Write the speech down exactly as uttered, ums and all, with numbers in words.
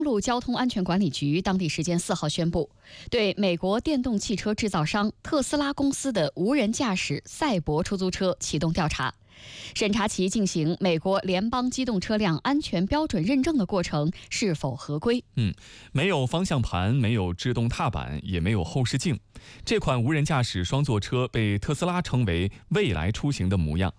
路交通安全管理局当地时间四号宣布，对美国电动汽车制造商特斯拉公司的无人驾驶赛博出租车启动调查，审查其进行美国联邦机动车辆安全标准认证的过程是否合规。 嗯，没有方向盘，没有制动踏板，也没有后视镜。这款无人驾驶双座车被特斯拉称为未来出行的模样。